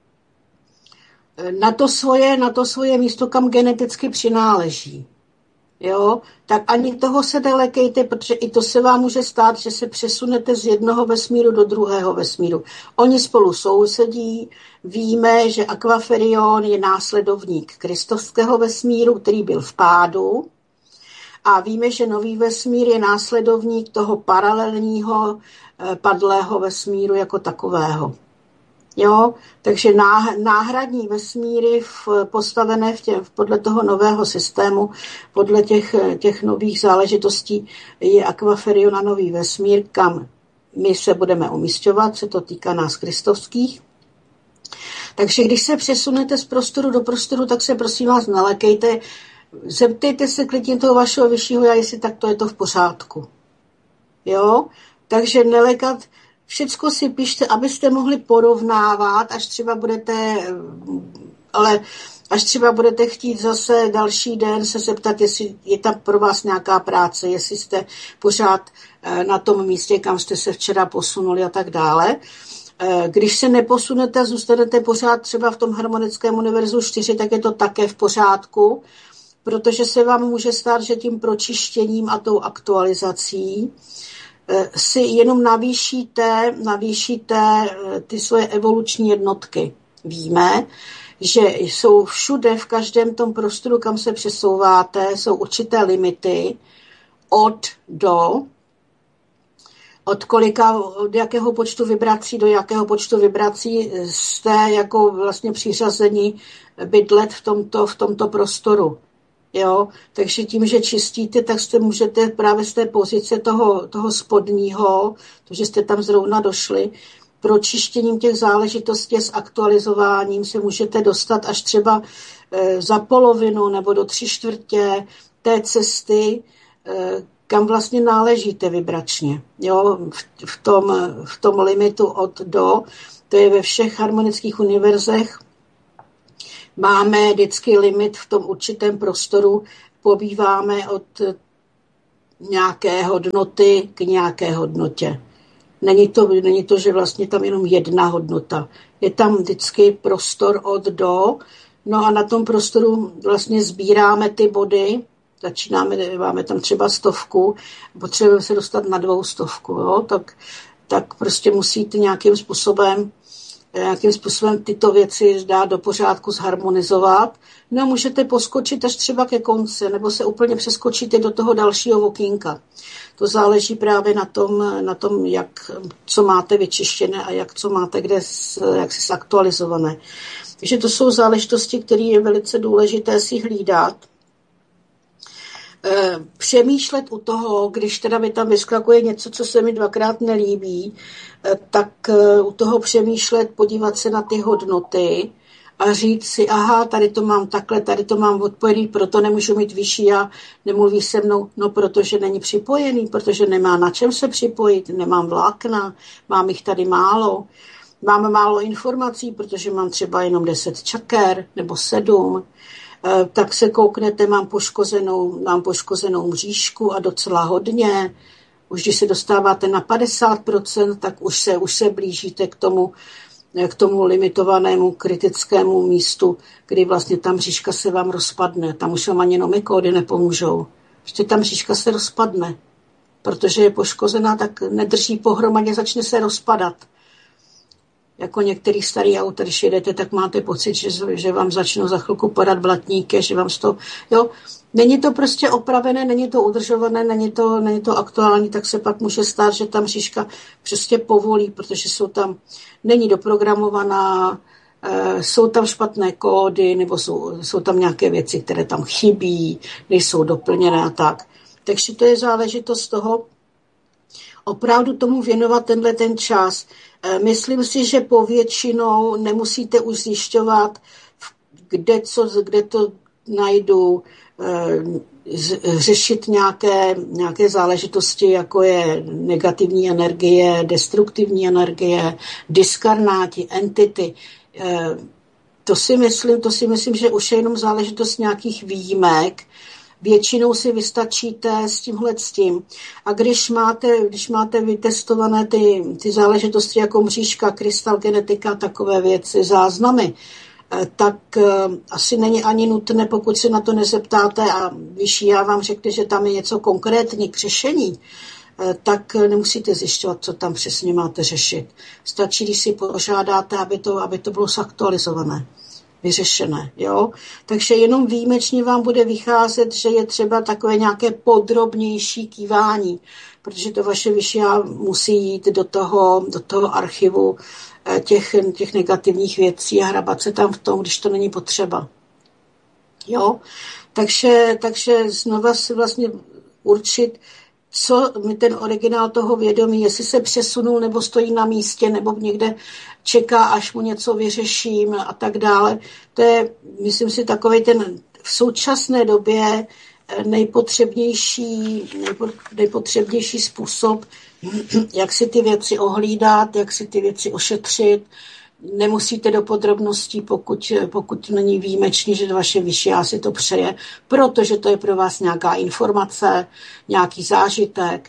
na to svoje místo, kam geneticky přináleží. Jo, tak ani toho se nelekejte, protože i to se vám může stát, že se přesunete z jednoho vesmíru do druhého vesmíru. Oni spolu sousedí, víme, že Aquaferion je následovník kristovského vesmíru, který byl v pádu, a víme, že nový vesmír je následovník toho paralelního padlého vesmíru jako takového. Jo, takže náhradní vesmíry postavené podle toho nového systému, podle těch nových záležitostí je Aquaferion a nový vesmír, kam my se budeme umisťovat, se to týká nás kristovských. Takže když se přesunete z prostoru do prostoru, tak se prosím vás nelekejte, zeptejte se klidně toho vašeho vyššího já, jestli takto je to v pořádku. Jo, takže nelekat. Všecko si píšte, abyste mohli porovnávat, až třeba budete chtít zase další den se zeptat, jestli je tam pro vás nějaká práce, jestli jste pořád na tom místě, kam jste se včera posunuli a tak dále. Když se neposunete a zůstanete pořád třeba v tom harmonickém univerzu 4, tak je to také v pořádku, protože se vám může stát, že tím pročištěním a tou aktualizací si jenom navýšíte ty svoje evoluční jednotky. Víme, že jsou všude, v každém tom prostoru, kam se přesouváte, jsou určité limity od jakého počtu vibrací do jakého počtu vibrací jste jako vlastně přiřazeni bydlet v tomto prostoru. Jo, takže tím, že čistíte, tak můžete právě z té pozice toho spodního, to, že jste tam zrovna došli, pročištěním těch záležitostí s aktualizováním se můžete dostat až třeba za polovinu nebo do 3/4 té cesty, kam vlastně náležíte vibračně. Jo? V tom limitu od do, to je ve všech harmonických univerzech, máme vždycky limit v tom určitém prostoru, pobýváme od nějaké hodnoty k nějaké hodnotě. Není to, že vlastně tam jenom jedna hodnota. Je tam vždycky prostor od do, no a na tom prostoru vlastně sbíráme ty body, máme tam třeba 100, potřebujeme se dostat na 200, jo? Tak prostě musíte nějakým způsobem tyto věci dát do pořádku, zharmonizovat. No můžete poskočit až třeba ke konci, nebo se úplně přeskočíte do toho dalšího okýnka. To záleží právě na tom co máte vyčištěné a co máte jak si zaktualizované. Takže to jsou záležitosti, které je velice důležité si hlídat. Přemýšlet u toho, když teda mi tam vyskakuje něco, co se mi 2krát nelíbí, tak u toho přemýšlet, podívat se na ty hodnoty a říct si, aha, tady to mám takhle, tady to mám odpojený, proto nemůžu mít vyšší a nemluví se mnou, no protože není připojený, protože nemá na čem se připojit, nemám vlákna, mám jich tady málo, mám málo informací, protože mám třeba jenom 10 čaker nebo 7, tak se kouknete, mám poškozenou mřížku a docela hodně. Už když se dostáváte na 50%, tak už se blížíte k tomu limitovanému kritickému místu, kdy vlastně ta mřížka se vám rozpadne. Tam už vám ani nomikódy nepomůžou. Prostě ta mřížka se rozpadne, protože je poškozená, tak nedrží pohromadě, začne se rozpadat. Jako některý starý auto, když jedete, tak máte pocit, že vám začnou za chvilku padat blatníky, že vám jo, není to prostě opravené, není to udržované, není to aktuální, tak se pak může stát, že ta mřížka prostě povolí, protože není doprogramovaná, jsou tam špatné kódy, nebo jsou tam nějaké věci, které tam chybí, nejsou doplněné a tak. Takže to je záležitost toho, opravdu tomu věnovat ten čas. Myslím si, že povětšinou nemusíte už zjišťovat, kde to najdu, řešit nějaké záležitosti, jako je negativní energie, destruktivní energie, diskarnáti, entity. To si myslím, že už je jenom záležitost nějakých výjimek. Většinou si vystačíte s tím. A když máte vytestované ty záležitosti jako mřížka, krystal, genetika, takové věci, záznamy, tak asi není ani nutné, pokud se na to nezeptáte a vyšší já vám řekne, že tam je něco konkrétní k řešení, tak nemusíte zjišťovat, co tam přesně máte řešit. Stačí, když si požádáte, aby to bylo zaktualizované, vyřešené. Jo? Takže jenom výjimečně vám bude vycházet, že je třeba takové nějaké podrobnější kývání, protože to vaše vyšší já musí jít do toho archivu těch negativních věcí a hrabat se tam v tom, když to není potřeba. Jo? Takže znova si vlastně určit, co mi ten originál toho vědomí, jestli se přesunul, nebo stojí na místě, nebo někde čeká, až mu něco vyřeším a tak dále. To je, myslím si, takový ten v současné době nejpotřebnější způsob, jak si ty věci ohlídat, jak si ty věci ošetřit. Nemusíte do podrobností, pokud není výjimečný, že vaše vyšší já si to přeje, protože to je pro vás nějaká informace, nějaký zážitek,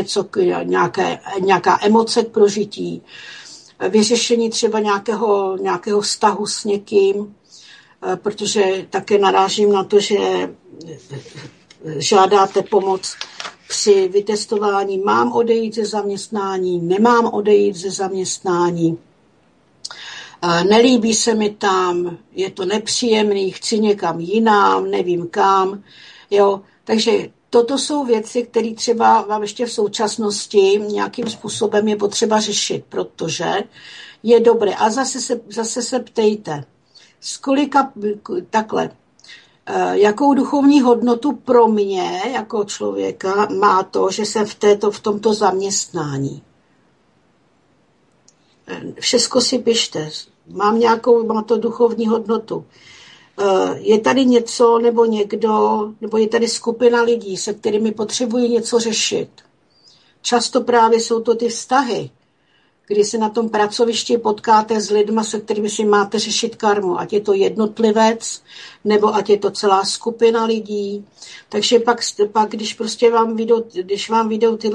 nějaká emoce k prožití, vyřešení třeba nějakého vztahu s někým, protože také narážím na to, že žádáte pomoc při vytestování, mám odejít ze zaměstnání, nemám odejít ze zaměstnání, nelíbí se mi tam, je to nepříjemný, chci někam jinam, nevím kam. Jo? Takže toto jsou věci, které třeba vám ještě v současnosti nějakým způsobem je potřeba řešit, protože je dobré. A zase se ptejte, jakou duchovní hodnotu pro mě jako člověka má to, že jsem v tomto zaměstnání. Všecko si pište. Má to duchovní hodnotu. Je tady něco nebo někdo, nebo je tady skupina lidí, se kterými potřebují něco řešit. Často právě jsou to ty vztahy, kdy se na tom pracovišti potkáte s lidma, se kterými si máte řešit karmu. Ať je to jednotlivec, nebo ať je to celá skupina lidí. Takže pak když vám vyjdou tyhle